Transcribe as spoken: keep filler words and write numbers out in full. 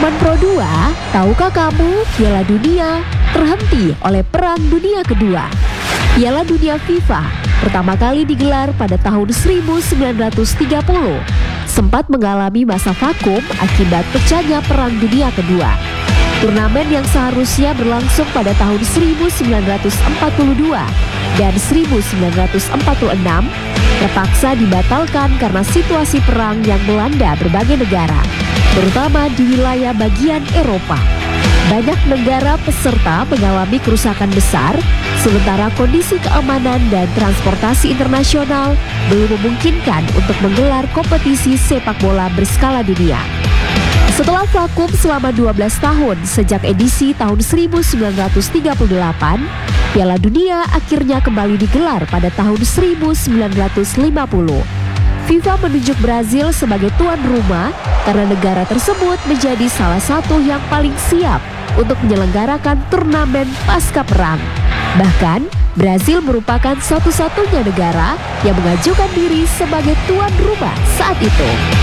Sobat Pro dua, tahukah kamu Piala Dunia terhenti oleh Perang Dunia Kedua? Piala Dunia FIFA pertama kali digelar pada tahun seribu sembilan ratus tiga puluh, sempat mengalami masa vakum akibat pecahnya Perang Dunia Kedua. Turnamen yang seharusnya berlangsung pada tahun seribu sembilan ratus empat puluh dua dan seribu sembilan ratus empat puluh enam terpaksa dibatalkan karena situasi perang yang melanda berbagai negara, terutama di wilayah bagian Eropa. Banyak negara peserta mengalami kerusakan besar, sementara kondisi keamanan dan transportasi internasional belum memungkinkan untuk menggelar kompetisi sepak bola berskala dunia. Setelah vakum selama dua belas tahun sejak edisi tahun seribu sembilan ratus tiga puluh delapan, Piala Dunia akhirnya kembali digelar pada tahun seribu sembilan ratus lima puluh. FIFA menunjuk Brazil sebagai tuan rumah karena negara tersebut menjadi salah satu yang paling siap untuk menyelenggarakan turnamen pasca perang. Bahkan, Brazil merupakan satu-satunya negara yang mengajukan diri sebagai tuan rumah saat itu.